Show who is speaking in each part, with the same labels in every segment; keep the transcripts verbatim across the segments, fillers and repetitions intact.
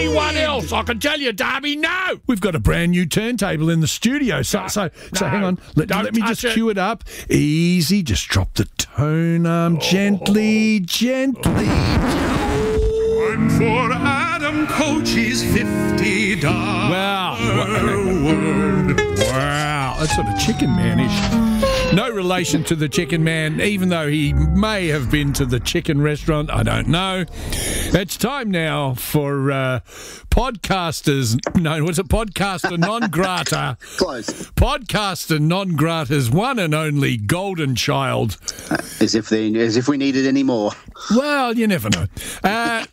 Speaker 1: Anyone else? I can tell you, Darby, no. We've got a brand new turntable in the studio. So,
Speaker 2: No,
Speaker 1: so, so
Speaker 2: no,
Speaker 1: hang on. Let,
Speaker 2: don't
Speaker 1: let me
Speaker 2: touch
Speaker 1: just
Speaker 2: it.
Speaker 1: cue it up. Easy. Just drop the tone arm gently, gently.
Speaker 3: Time for Adam Coach's fifty dollars
Speaker 1: Wow.
Speaker 3: word.
Speaker 1: Wow. That's sort of Chicken Man-ish. No relation to the Chicken Man, even though he may have been to the chicken restaurant. I don't know. It's time now for uh, podcasters. No, what's it? Podcaster non grata.
Speaker 4: Close.
Speaker 1: Podcaster non grata's one and only golden child.
Speaker 4: As if they, as if we needed any more.
Speaker 1: Well, you never know. Uh,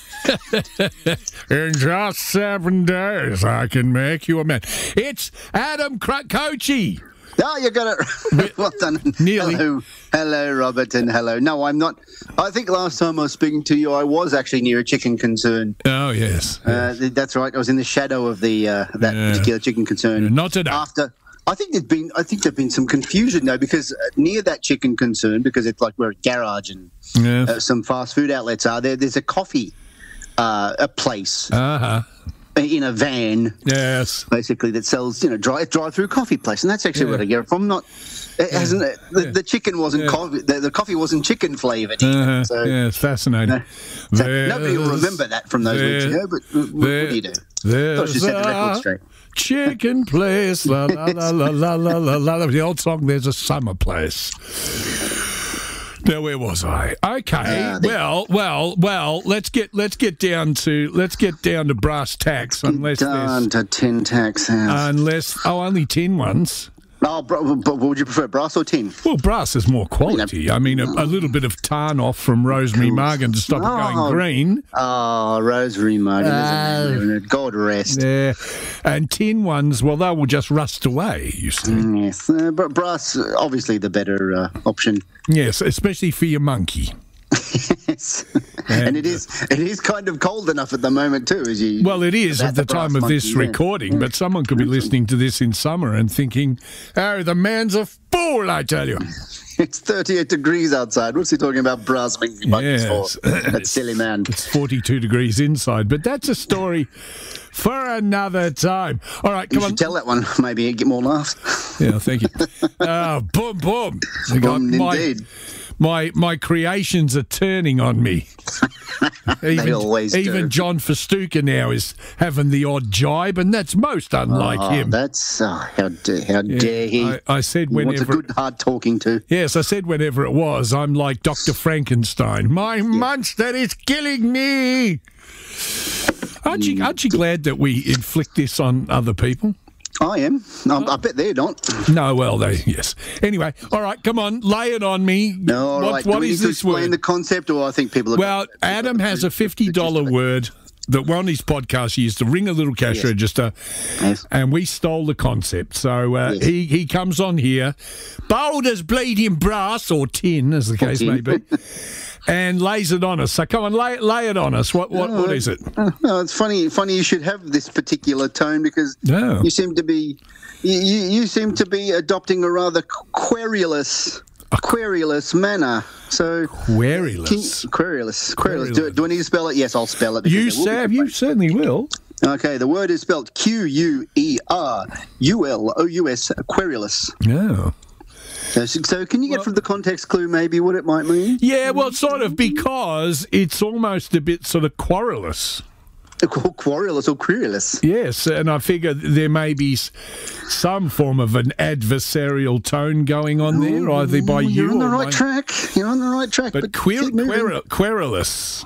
Speaker 1: in just seven days, I can make you a man. It's Adam Coachy.
Speaker 4: Oh, you got it. Well done.
Speaker 1: Nearly.
Speaker 4: Hello, hello, Robert, and hello. No, I'm not. I think last time I was speaking to you, I was actually near a chicken concern.
Speaker 1: Oh, yes.
Speaker 4: Uh, th- that's right. I was in the shadow of the uh, that
Speaker 1: Yeah.
Speaker 4: particular chicken concern.
Speaker 1: Not today.
Speaker 4: After, I think there's been. I think there's been some confusion though, because uh, near that chicken concern, because it's like where a garage and
Speaker 1: Yes.
Speaker 4: uh, some fast food outlets are there. There's a coffee, uh, a place
Speaker 1: Uh-huh.
Speaker 4: in a van.
Speaker 1: Yes.
Speaker 4: Basically, that sells, you know, drive drive through coffee place, and that's actually
Speaker 1: Yeah.
Speaker 4: what I get it from. Not, it hasn't it, the,
Speaker 1: Yeah.
Speaker 4: the chicken wasn't
Speaker 1: Yeah.
Speaker 4: coffee. The, the coffee wasn't chicken flavored.
Speaker 1: Uh-huh.
Speaker 4: So,
Speaker 1: Yeah, it's fascinating.
Speaker 4: no. So nobody will
Speaker 1: There's-
Speaker 4: remember that from those weeks
Speaker 1: there-
Speaker 4: ago. But w- w- what do you do?
Speaker 1: There's
Speaker 4: Thought you set the record
Speaker 1: a
Speaker 4: straight.
Speaker 1: chicken place. La la la la la la la la. The old song. There's a summer place. Now, where was I? Okay.
Speaker 4: Uh, the-
Speaker 1: well, well, well. Let's get let's get down to let's get down to brass tacks. Unless
Speaker 4: Down
Speaker 1: there's
Speaker 4: to tin tax house.
Speaker 1: unless oh, only tin ones.
Speaker 4: oh, bro, but would you prefer brass or tin?
Speaker 1: Well, brass is more quality. I mean, a, a little bit of tarn off from rosemary margin to stop it
Speaker 4: Oh.
Speaker 1: going green.
Speaker 4: Oh, Rosemary Martin.
Speaker 1: Uh,
Speaker 4: God rest.
Speaker 1: Yeah, and tin ones, well, they will just rust away. You see.
Speaker 4: Yes, uh, but brass, uh, obviously the better uh, option.
Speaker 1: Yes, especially for your monkey.
Speaker 4: Yes.
Speaker 1: And,
Speaker 4: and it is it is kind of cold enough at the moment too, as you.
Speaker 1: Well, it is
Speaker 4: about
Speaker 1: at the
Speaker 4: brass
Speaker 1: time of this
Speaker 4: monkey, yeah.
Speaker 1: recording, but someone could be listening to this in summer and thinking, oh, the man's a fool, I tell you.
Speaker 4: It's thirty-eight degrees outside. What's he talking about brass monkey monkeys
Speaker 1: Yes.
Speaker 4: for? That silly man.
Speaker 1: It's forty-two degrees inside, but that's a story for another time. All right,
Speaker 4: You
Speaker 1: come on.
Speaker 4: should tell that one. Maybe get more laughs.
Speaker 1: Yeah, thank you. Oh, boom, boom. I got
Speaker 4: Boom,
Speaker 1: my,
Speaker 4: indeed.
Speaker 1: my my creations are turning on me. Even,
Speaker 4: always do.
Speaker 1: even John Festuca now is having the odd jibe, and that's most unlike
Speaker 4: Oh,
Speaker 1: him.
Speaker 4: that's oh, how dare, how dare he?
Speaker 1: I, I said
Speaker 4: He wants a
Speaker 1: whenever.
Speaker 4: good hard talking to.
Speaker 1: Yes, I said whenever it was, I'm like Doctor Frankenstein. My monster is killing me. Aren't you, aren't you glad that we inflict this on other people?
Speaker 4: I am. I, I bet they're not.
Speaker 1: No, well, they, yes. Anyway, all right, come on, lay it on me.
Speaker 4: No, all
Speaker 1: what
Speaker 4: right.
Speaker 1: what
Speaker 4: Do we
Speaker 1: is
Speaker 4: need to
Speaker 1: this
Speaker 4: explain
Speaker 1: word?
Speaker 4: the concept, or I think people are.
Speaker 1: Well, Adam has a fifty dollars word that on his podcast he used to ring a little cash
Speaker 4: Yes.
Speaker 1: register,
Speaker 4: Yes.
Speaker 1: and we stole the concept. So uh,
Speaker 4: Yes.
Speaker 1: he, he comes on here, bold as bleeding brass or tin, as the case may
Speaker 4: tin.
Speaker 1: be, and lays it on us. So come on, lay, lay it on us. What what, what is it?
Speaker 4: No, it's funny. Funny you should have this particular tone because
Speaker 1: No.
Speaker 4: you seem to be, you, you, you seem to be adopting a rather querulous, querulous manner. So
Speaker 1: Querulous.
Speaker 4: Can- querulous, querulous. Do, do I need to spell it? Yes, I'll spell it. because
Speaker 1: You,
Speaker 4: there will be
Speaker 1: Sam, you
Speaker 4: complaints.
Speaker 1: certainly will.
Speaker 4: Okay, the word is spelled Q U E R U L O U S, querulous.
Speaker 1: No.
Speaker 4: So, so can you get from the context clue maybe what it might mean?
Speaker 1: Yeah, well, sort of, because it's almost a bit sort of querulous.
Speaker 4: Qu- Querulous or querulous?
Speaker 1: Yes, and I figure there may be s- some form of an adversarial tone going on there, either by you
Speaker 4: You're on the
Speaker 1: or
Speaker 4: right
Speaker 1: my-
Speaker 4: track. You're on the right track.
Speaker 1: But quer-
Speaker 4: keep moving.
Speaker 1: quer- querulous.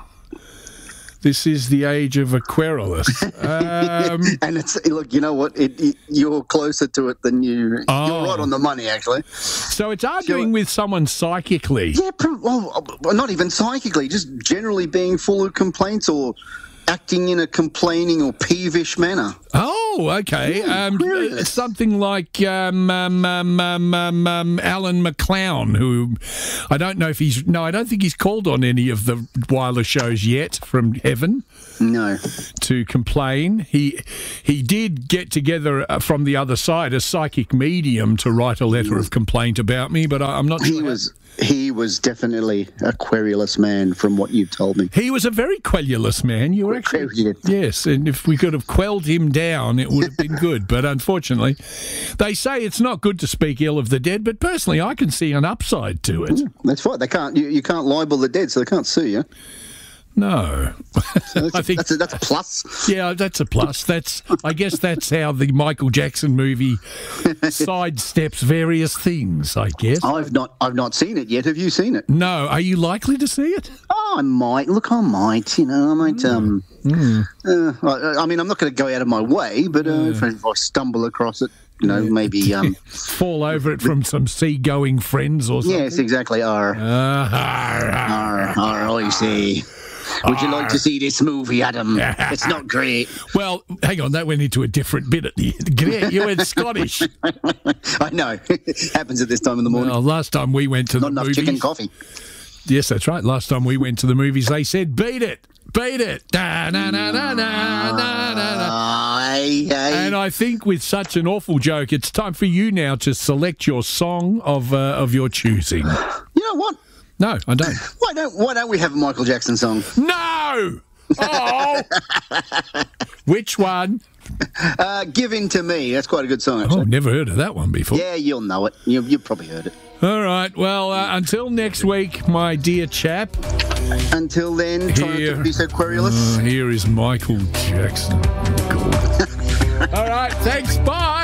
Speaker 1: This is the age of a querulous. Um,
Speaker 4: And it's look, you know what? It, it, you're closer to it than you.
Speaker 1: Oh.
Speaker 4: You're right on the money, actually.
Speaker 1: so it's arguing
Speaker 4: Sure.
Speaker 1: with someone psychically.
Speaker 4: Yeah, pro- well, well, not even psychically, just generally being full of complaints or acting in a complaining or peevish manner.
Speaker 1: Oh, okay. Um,
Speaker 4: querulous.
Speaker 1: something like um, um, um, um, um, um, Alan McClown, who I don't know if he's. No, I don't think he's called on any of the wireless shows yet from heaven
Speaker 4: No.
Speaker 1: to complain. He he did get together uh, from the other side, a psychic medium, to write a letter of complaint about me, but I, I'm not
Speaker 4: He
Speaker 1: sure.
Speaker 4: was he was definitely a querulous man from what you've told me.
Speaker 1: He was a very querulous man. You were actually, yes, and if we could have quelled him down, it would have been good. But unfortunately, they say it's not good to speak ill of the dead. But personally, I can see an upside to it.
Speaker 4: Mm, that's fine. They can't. You, you can't libel the dead, so they can't sue you.
Speaker 1: No,
Speaker 4: So that's,
Speaker 1: I
Speaker 4: a,
Speaker 1: think
Speaker 4: that's, a, that's a plus.
Speaker 1: yeah, that's a plus. That's I guess that's how the Michael Jackson movie sidesteps various things. I guess.
Speaker 4: I've not. I've not seen it yet. Have you seen it?
Speaker 1: No, are you likely to see it?
Speaker 4: Oh, I might. Look, I might. You know, I might.
Speaker 1: Mm.
Speaker 4: Um.
Speaker 1: Mm.
Speaker 4: Uh, I, I mean, I'm not going to go out of my way, but uh, if, if I stumble across it, you know, maybe um.
Speaker 1: Fall over it from some seagoing friends or something.
Speaker 4: Yes, exactly. Ar,
Speaker 1: Uh, ar, ar.
Speaker 4: ar, ar, I see. Would you like to see this movie, Adam? It's not great.
Speaker 1: Well, hang on, that went into a different bit at the end. Great, you went Scottish.
Speaker 4: I know. It happens at this time in the morning.
Speaker 1: Well, last time we went to
Speaker 4: Not
Speaker 1: the
Speaker 4: enough
Speaker 1: movies,
Speaker 4: chicken coffee.
Speaker 1: yes, that's right. Last time we went to the movies, they said, "Beat it, beat it." Da, na, na, na, na, na, na, na.
Speaker 4: Aye, aye.
Speaker 1: And I think with such an awful joke, it's time for you now to select your song of uh, of your choosing.
Speaker 4: You know what?
Speaker 1: No, I don't.
Speaker 4: Why don't Why don't we have a Michael Jackson song?
Speaker 1: No. Oh. Which one?
Speaker 4: Uh, Give In To Me. That's quite a good song,
Speaker 1: Oh,
Speaker 4: actually.
Speaker 1: never heard of that one before.
Speaker 4: Yeah, you'll know it. You, you've probably heard it.
Speaker 1: All right. Well, uh, until next week, my dear chap.
Speaker 4: Until then, try not
Speaker 1: Here.
Speaker 4: to be so querulous.
Speaker 1: Uh, here is Michael Jackson. Good. All right. Thanks. Bye.